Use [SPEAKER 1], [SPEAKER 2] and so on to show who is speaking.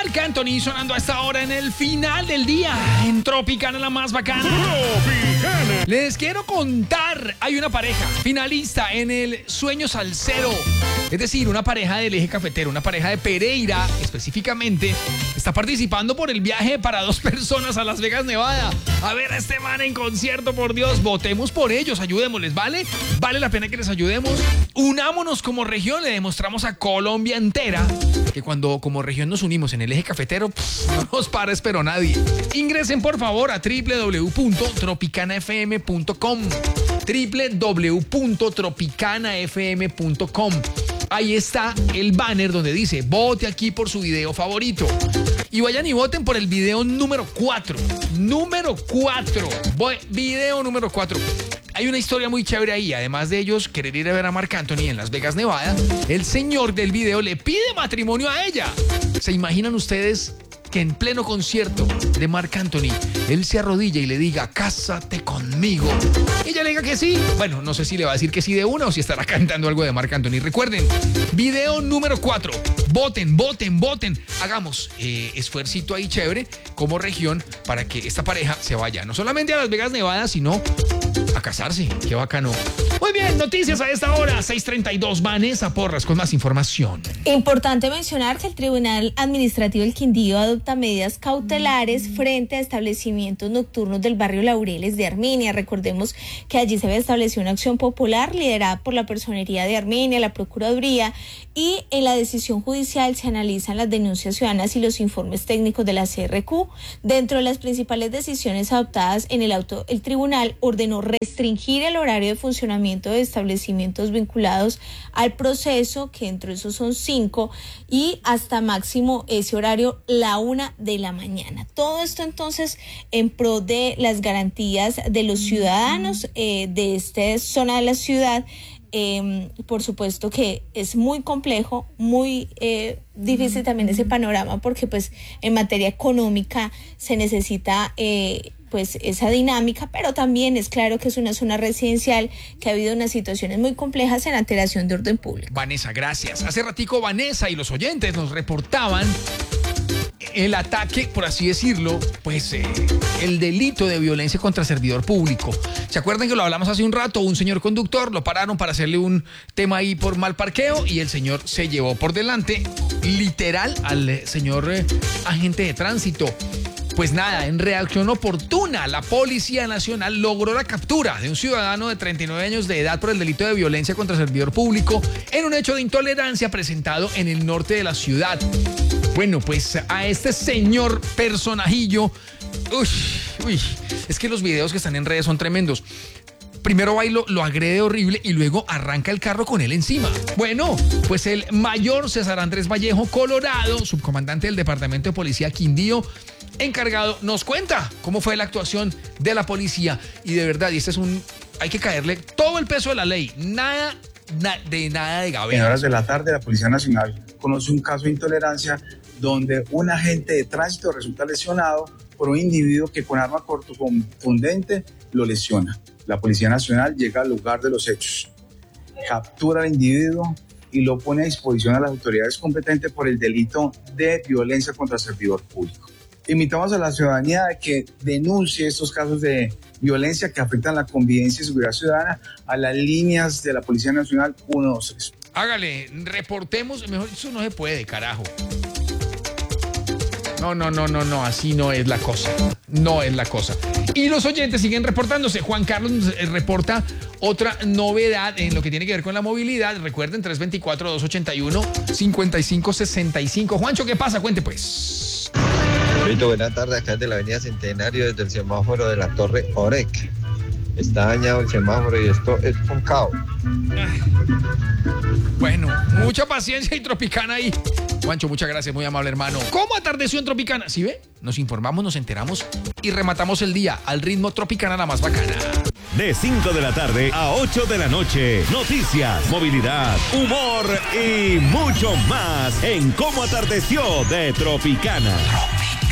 [SPEAKER 1] Marc Anthony sonando a esta hora en el final del día en Tropicana, la más bacana. Tropicana. Les quiero contar, hay una pareja finalista en el Sueño Salsero. Es decir, una pareja del eje cafetero, una pareja de Pereira específicamente, está participando por el viaje para 2 personas a Las Vegas, Nevada. A ver a este man en concierto, por Dios, votemos por ellos, ayudémosles, ¿vale? Vale la pena que les ayudemos. Unámonos como región, le demostramos a Colombia entera que cuando como región nos unimos en el eje cafetero, no nos para, espero nadie. Ingresen por favor a www.tropicanafm.com www.tropicanafm.com. Ahí está el banner donde dice vote aquí por su video favorito. Y vayan y voten por el video número 4. Video número 4. Hay una historia muy chévere ahí. Además de ellos querer ir a ver a Marc Anthony en Las Vegas, Nevada, el señor del video le pide matrimonio a ella. ¿Se imaginan ustedes que en pleno concierto de Marc Anthony él se arrodilla y le diga cásate conmigo? Y ella le diga que sí. Bueno, no sé si le va a decir que sí de una o si estará cantando algo de Marc Anthony. Recuerden, video número 4. Voten. Hagamos esfuercito ahí chévere como región para que esta pareja se vaya no solamente a Las Vegas, Nevada, sino a casarse. Qué bacano. Muy bien, noticias a esta hora, 6:32. Vanessa Porras con más información.
[SPEAKER 2] Importante mencionar que el Tribunal Administrativo del Quindío adopta medidas cautelares frente a establecimientos nocturnos del barrio Laureles de Armenia. Recordemos que allí se había establecido una acción popular liderada por la Personería de Armenia, la Procuraduría, y en la decisión judicial se analizan las denuncias ciudadanas y los informes técnicos de la CRQ. Dentro de las principales decisiones adoptadas en el auto, el tribunal ordenó restringir el horario de funcionamiento de establecimientos vinculados al proceso, que entre esos son 5, y hasta máximo ese horario la 1 de la mañana. Todo esto entonces en pro de las garantías de los ciudadanos de esta zona de la ciudad. Por supuesto que es muy complejo, muy difícil también ese panorama, porque pues en materia económica se necesita pues esa dinámica, pero también es claro que es una zona residencial que ha habido unas situaciones muy complejas en alteración de orden público.
[SPEAKER 1] Vanessa, gracias. Hace ratico Vanessa y los oyentes nos reportaban el ataque, por así decirlo, pues el delito de violencia contra servidor público. ¿Se acuerdan que lo hablamos hace un rato? Un señor conductor, lo pararon para hacerle un tema ahí por mal parqueo y el señor se llevó por delante, literal, al señor agente de tránsito. Pues nada, en reacción oportuna, la Policía Nacional logró la captura de un ciudadano de 39 años de edad por el delito de violencia contra servidor público en un hecho de intolerancia presentado en el norte de la ciudad. Bueno, pues a este señor personajillo, es que los videos que están en redes son tremendos. Primero va y lo agrede horrible y luego arranca el carro con él encima. Bueno, pues el mayor César Andrés Vallejo Colorado, subcomandante del Departamento de Policía Quindío, encargado, nos cuenta cómo fue la actuación de la policía. Y de verdad, y hay que caerle todo el peso de la ley, nada de gabela.
[SPEAKER 3] En horas de la tarde, la Policía Nacional conoce un caso de intolerancia donde un agente de tránsito resulta lesionado por un individuo que con arma cortocontundente lo lesiona. La Policía Nacional llega al lugar de los hechos, captura al individuo y lo pone a disposición a las autoridades competentes por el delito de violencia contra servidor público. Invitamos a la ciudadanía a que denuncie estos casos de violencia que afectan la convivencia y seguridad ciudadana a las líneas de la Policía Nacional 123.
[SPEAKER 1] Hágale, reportemos, mejor eso no se puede, carajo. No, así no es la cosa. No es la cosa. Y los oyentes siguen reportándose. Juan Carlos nos reporta otra novedad en lo que tiene que ver con la movilidad. Recuerden, 324-281-5565. Juancho, ¿qué pasa? Cuente pues.
[SPEAKER 4] Buenas tardes, acá de la avenida Centenario, desde el semáforo de la Torre Orec. Está dañado el semáforo y esto es un caos.
[SPEAKER 1] Bueno, mucha paciencia y Tropicana ahí. Juancho, muchas gracias, muy amable hermano. ¿Cómo atardeció en Tropicana? ¿Sí ve? Nos informamos, nos enteramos y rematamos el día al ritmo Tropicana, la más bacana.
[SPEAKER 5] De 5 de la tarde a 8 de la noche. Noticias, movilidad, humor y mucho más en Cómo atardeció de Tropicana.